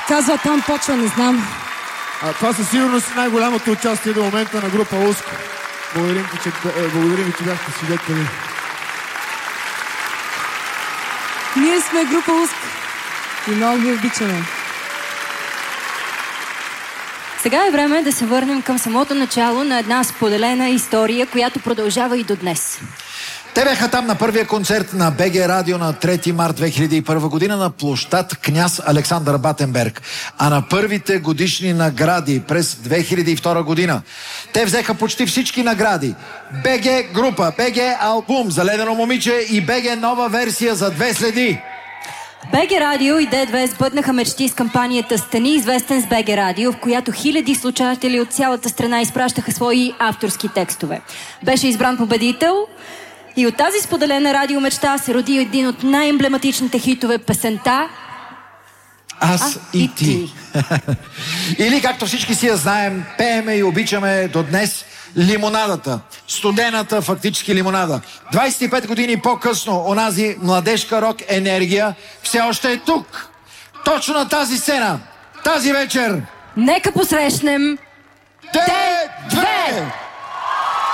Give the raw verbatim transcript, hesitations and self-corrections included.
казва, там почва, не знам. А, това със сигурност е най-голямото участие до момента на група Уско. Благодарим ви, че, благодарим ви, че бяхте свидетели. Ние сме група Уско и много ви обичаме. Сега е време да се върнем към самото начало на една споделена история, която продължава и до днес. Те бяха там на първия концерт на БГ Радио на трети март две хиляди и първа година на площад Княз Александър Батенберг. А на първите годишни награди през две хиляди и втора година те взеха почти всички награди. БГ група, БГ албум за Ледено момиче и БГ нова версия за Две следи. БГ Радио и Д две сбъднаха мечти с кампанията "Стани известен с БГ Радио", в която хиляди слушатели от цялата страна изпращаха свои авторски текстове. Беше избран победител и от тази споделена радиомечта се роди един от най-емблематичните хитове, песента Аз а, и, и ти. ти. Или, както всички си я знаем, пееме и обичаме до днес, лимонадата. Студената фактически лимонада. двайсет и пет години по-късно онази младежка рок енергия все още е тук. Точно на тази сцена, тази вечер. Нека посрещнем Д две!